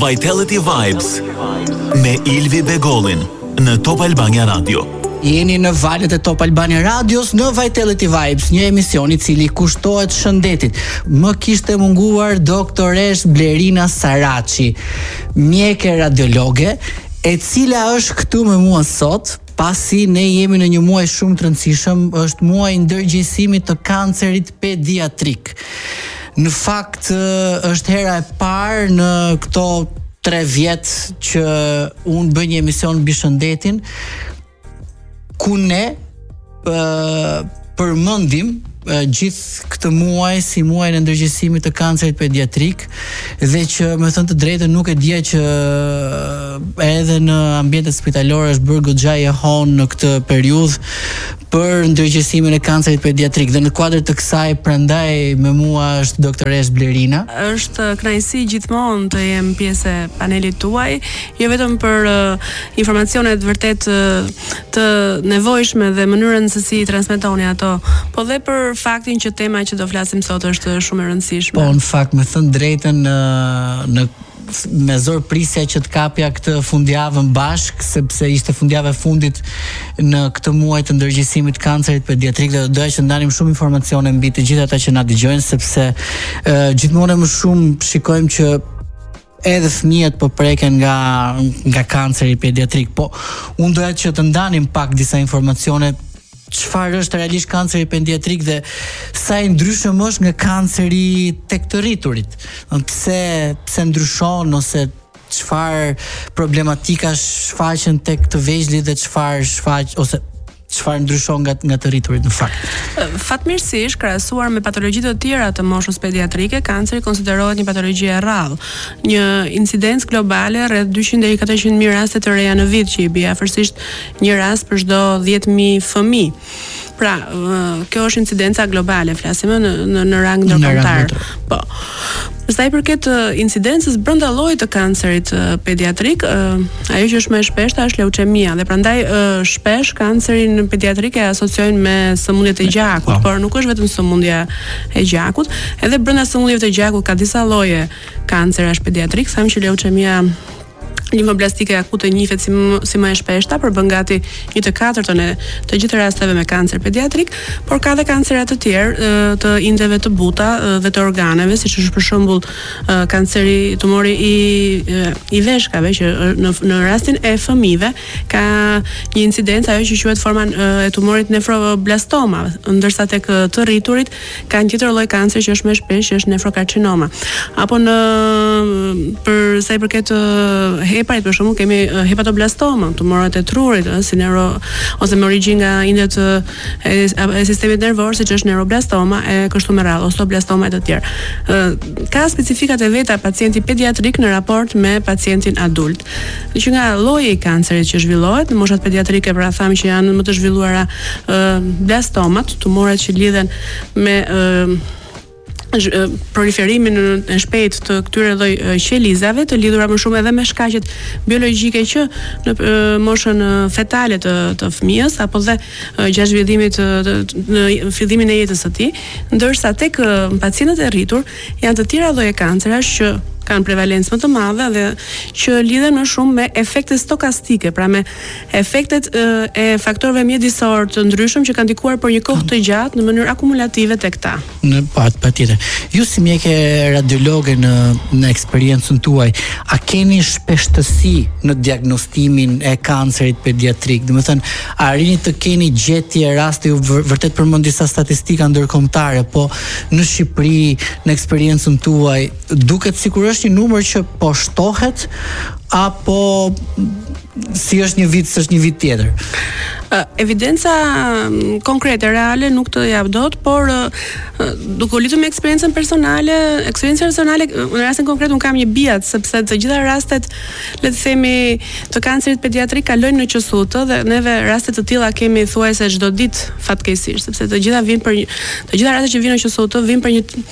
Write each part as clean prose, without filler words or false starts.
Vitality Vibes me Ilvi Begollin në Top Albania Radio. Jeni në valët e Top Albania Radios në Vitality Vibes, një emision i cili kushtohet shëndetit. Më kishte munguar doktoresh Blerina Saraçi, mjeke radiologe, e cila është këtu me mua sot, pasi ne jemi në një muaj shumë të rëndësishëm, është muaji i ndërgjegjësimit të kancerit pediatrik. Në fakt është hera e parë në këto 3 vjet që unë bëj një emision mbi shëndetin, ku ne përmendim gjithë këtë muaj si muajin e ndërgjegjësimit të kancerit pediatrik, dhe që me thënë të drejtën nuk e dija që edhe në ambientet spitalore është bërë goxha e honë në këtë periudhë për ndërgjegjësimin e kancerit pediatrik. Dhe në kuadër të kësaj prandaj me mua është doktoresh Blerina. Është kënaqësi gjithmonë të jem pjesë e panelit tuaj, jo vetëm për informacionet vërtet të nevojshme dhe mënyrën se si transmetoni ato, po dhe për faktin që tema që do flasim sot është shumë e rëndësishme. Po, në fakt, me thënë drejtën, me zor prisja që të kapja këtë fundjavën bashk, sepse ishte fundjava e fundit në këtë muaj të ndërgjegjësimit të kancerit pediatrik, dhe doja që ndanim shumë informacione mbi të gjithë ata që na dëgjojnë, sepse gjithmonë më shumë shikojmë që edhe fëmijët po preken nga kanceri pediatrik. Po unë doja që të ndanim pak disa informacione çfarë është realisht kanceri pediatrik dhe sa i ndryshëm është nga kanceri tek të rriturit. Pse ndryshon, ose çfarë problematika shfaqen tek të vegjëlit dhe çfarë ndryshon nga të rriturit në fakt. Fatmirësisht, krahasuar me patologjitë të tjera të moshës pediatrike, kanceri konsiderohet një patologji e rrallë. Një incidencë globale rreth 200 deri 400.000 raste të reja në vit, që i bie afërsisht një rast për çdo 10.000 fëmijë. Pra, kjo është incidenca globale, flasim në rang ndërkombëtar. Po. Sa i përket incidencës brenda llojit të kancerit pediatrik, ajo që është më e shpeshta është leuqemia, dhe prandaj shpesh kancerin pediatrik e asociojnë me sëmundjet e gjakut, por nuk është vetëm sëmundja e gjakut, edhe brenda sëmundjeve të gjakut ka disa lloje kancerash pediatrik, thamë që leuqemia limfoblastike akute njihet si më e shpeshta, për bën gati 1/4 e të gjithë rasteve me kancer pediatrik, por ka dhe kancera të tjerë të indeve të buta dhe të organeve, siç është për shembull kanceri, tumori i veshkave, që në rastin e fëmijëve ka një incidencë ajo që quhet forma e tumorit nefroblastoma, ndërsa tek të rriturit ka një tjetër lloj kanceri që është më shpesh, që është nefrokarcinoma. Apo për sa i përket heparit, për shembull, kemi hepatoblastoma, tumorët e trurit, ose me origjinë nga indet e sistemit nervor, siç është neuroblastoma, e kështu me radhë, osteoblastoma e të tjerë. Ka specifikat e veta pacienti pediatrik në raport me pacientin adult. Që nga lloji i kancerit që zhvillohet në moshat pediatrike, pra thamë që janë më të zhvilluara blastomat, tumoret që lidhen me proliferimin e shpejtë të këtyre lloj qelizave, të lidhura më shumë edhe me shkaqet biologjike që në moshën fetale të fëmijës, apo dhe gjatë zhvillimit në fillimin e jetës së tij, ndërsa tek pacientët e rritur janë të tjera lloje kancerash që kanë prevalencë më të madhe dhe që lidhen më shumë me efekte stokastike, pra me efektet e faktorëve mjedisor të ndryshëm që kanë ndikuar për një kohë të gjatë në mënyrë akumulative tek ta. Patjetër. Ju si mjeke radiologe në eksperiencën tuaj, a keni shpeshtësi në diagnostimin e kancerit pediatrik? Do të thënë, a rini të keni gjetje raste, ju vërtet përmend disa statistika ndërkombëtare, po në Shqipëri, në eksperiencën tuaj, duket sikur është një numër që po shtohet, apo si është një vit, s'është një vit tjetër? Evidenca konkrete, reale nuk të jap dot, por duke u lidhur me eksperiencën personale, në rastin konkret unë kam një bijat, sepse të gjitha rastet, le të themi, të kancerit pediatrik kalojnë në QSUT, dhe neve raste të tilla kemi thuajse çdo ditë fatkeqësisht, sepse të gjitha rastet që vinë në QSUT vinë për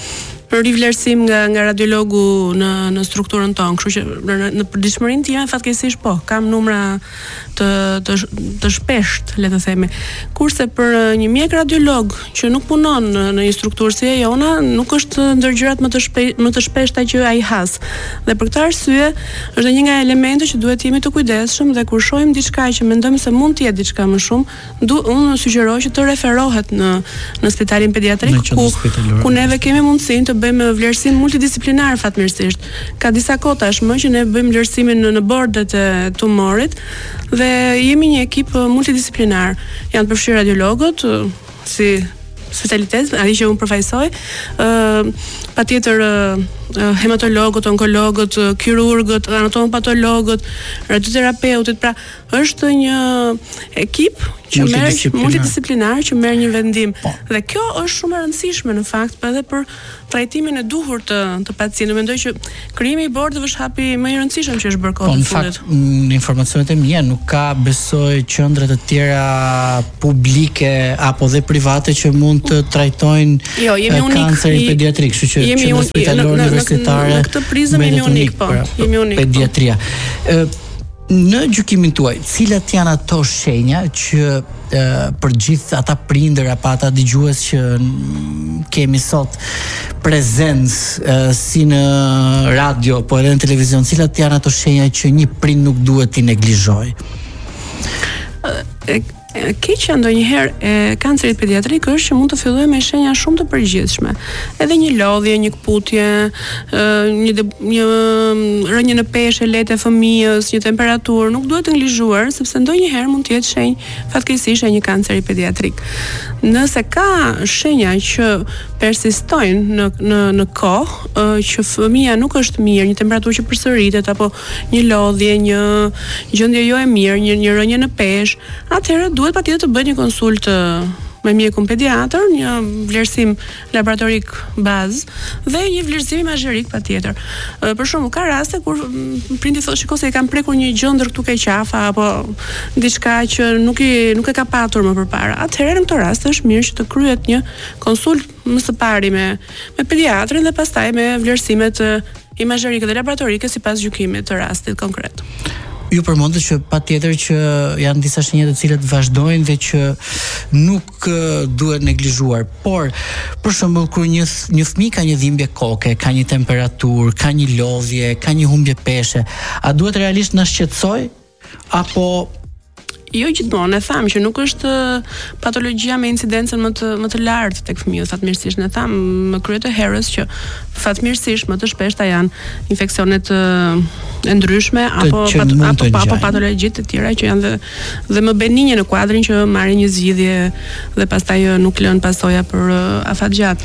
për rivlerësim nga radiologu në strukturën tonë, kështu që në përditshmërinë time fatkeqësisht po, kam numra të shpesht, le të themi. Kurse për një mjek radiolog që nuk punon në një strukturë si e jona, nuk është ndër gjërat më të shpeshta që ai has. Dhe për këtë arsye është një nga elementët që duhet jemi të kujdesshëm dhe kur shohim diçka që mendojmë se mund të jetë diçka më shumë, unë sugjeroj që të referohet në spitalin pediatrik ku neve kemi mundësinë të bëjmë vlerësim multidisiplinar fatmirësisht. Ka disa kohë tashmë që ne bëjmë vlerësimin në bordet e tumorit dhe jemi një ekip multidisiplinar. Janë të përfshirë radiologët si specialitet, ai që unë përfaqësoj, patjetër hematologët, onkologët, kirurgët, anatomopatologët, radioterapeutit, pra është një ekip që multidisiplinar që merr një vendim. Dhe kjo është shumë e rëndësishme në fakt, edhe për trajtimin e duhur të pacientit. Mendoj që krijimi i bordëve është hapi më i rëndësishëm që është bërë kohë të fundit. Në fakt, në informacionet e mia nuk ka besoj qendra të tjera publike apo dhe private që mund të trajtojnë kancerin pediatrik, kështu që qendra spitalore universitare në këtë prizëm jemi unik, po. Jemi unik. Pediatria. Në gjykimin tuaj, cilat janë ato shenja që për gjithë ata prindër apo ata dëgjues që kemi sot prezencë si në radio po edhe në televizion, cilat janë ato shenja që një prind nuk duhet t'i neglizhojë? Keqja ndonjëherë e kancerit pediatrik është që mund të fillojë me shenja shumë të përgjithshme. Edhe një lodhje, një kputje, një rënje në peshë lehtë e fëmijës, një temperaturë, nuk duhet të neglizhuar sepse ndonjëherë mund të jetë shenjë fatkeqësisht e një kanceri pediatrik. Nëse ka shenja që persistojnë në kohë, që fëmia nuk është mirë, një temperaturë që përsëritet apo një lodhje, një gjendje jo e mirë, një rënje në peshë, atëherë duhet patjetër të bëjë një konsultë me mjekun pediatër, një vlerësim laboratorik bazë dhe një vlerësim imazherik patjetër. Për shembull, ka raste kur prindi thotë shikoj se e kam prekur një gjendër këtu ke qafa apo diçka që nuk e ka patur më përpara. Atëherë në këtë rast është mirë që të kryhet një konsultë më së pari me pediatrin dhe pastaj me vlerësimet imazherike dhe laboratorike sipas gjykimit të rastit konkret. Ju përmendët që patjetër që janë disa shenja të cilat vazhdojnë dhe që nuk duhet neglizhuar, por për shembull kur një fëmijë ka një dhimbje koke, ka një temperaturë, ka një lodhje, ka një humbje peshe, a duhet realisht na shqetësoj apo jo gjithmonë, e tham që nuk është patologjia me incidencën më të lartë tek fëmijët, fatmirësisht. Ne tham më kryet të herës që fatmirësisht më të shpeshta janë infeksionet e ndryshme apo patologjitë të tjera që janë dhe më benigne në kuadrin që marrin një zgjidhje dhe pastaj nuk lën pasoja për afatgjat.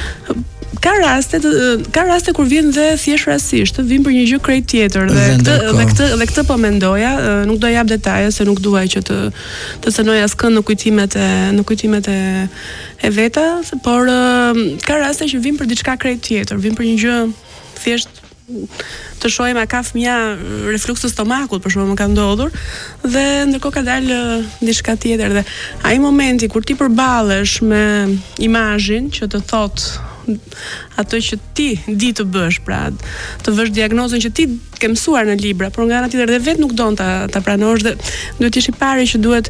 Ka raste kur vjen dhe thjesht rastisht, vjen për një gjë krejt tjetër dhe këtë po mendoja, nuk do jap detaje se nuk duaj që të cënoj askënd në kujtimet e veta, por ka raste që vjen për diçka krejt tjetër, vjen për një gjë thjesht të shohim a ka fëmia refluks të stomakut, për shembull, më ka ndodhur, dhe ndërkohë ka dalë diçka tjetër dhe ai momenti kur ti përballesh me imazhin që të thotë ato që ti di të bësh, pra të vësh diagnozën që ti ke mësuar në libra, por nga ana tjetër dhe vetë nuk don ta pranosh dhe duhet të jesh i pari që duhet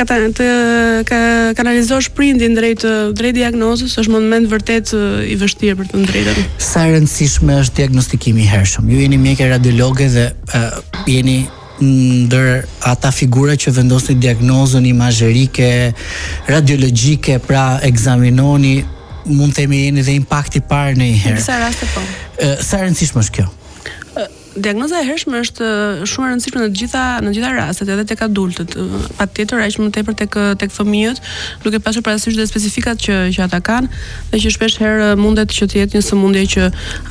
të kanalizosh prindin drejt diagnozës, është moment vërtet i vështirë për të drejtën. Sa e rëndësishme është diagnostikimi i hershëm. Ju jeni mjekë radiologe dhe jeni ndër ata figura që vendosin diagnozën imazherike, radiologjike, pra ekzaminoni, mund të themi jeni dhe impakti parë në një herë. Sa raste po. Sa rëndësishme është kjo? Diagnoza e hershme është shumë e rëndësishme në të gjitha rastet, edhe tek adultët. Patjetër aq më tepër tek fëmijët, duke pasur parasysh dhe specifikat që ata kanë dhe që shpesh herë mundet që të jetë një sëmundje që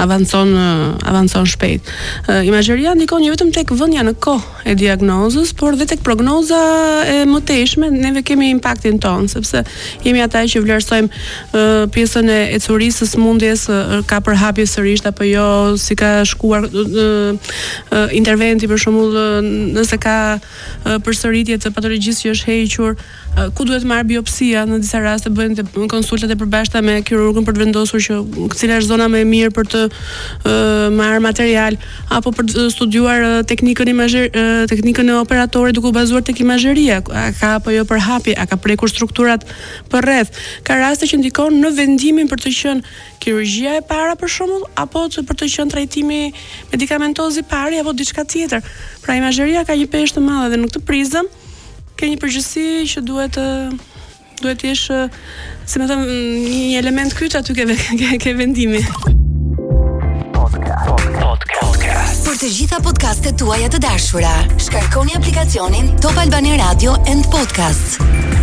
avancon shpejt. Imazheria ndikon jo vetëm tek vënia në kohë e diagnozës, por dhe tek prognoza e mëtejshme. Neve kemi impaktin ton, sepse jemi ata që vlerësojmë pjesën e curisë së sëmundjes, ka përhapje sërish apo jo, si ka shkuar interventi, për shembull, nëse ka përsëritje të patologjisë që është hequr, ku duhet marr biopsia, në disa raste bëhen konsultat e përbashkëta me kirurgun për të vendosur që cila është zona më e mirë për të marrë material apo për të studiuar teknikën e operatorit duke u bazuar tek imazheria, a ka apo jo përhapje, a ka prekur strukturat përreth. Ka raste që ndikon në vendimin për të qenë kirurgjia e para për shembull, apo për të qenë trajtimi medikamentoz i pari apo diçka tjetër. Pra imazheria ka një peshë të madhe dhe në këtë prizëm ke një përgjegjësi që duhet të jesh, si më thënë, një element kyç aty ke vendimi. Për të gjitha podcastet tuaja të dashura, shkarkoni aplikacionin Top Albania Radio and Podcasts.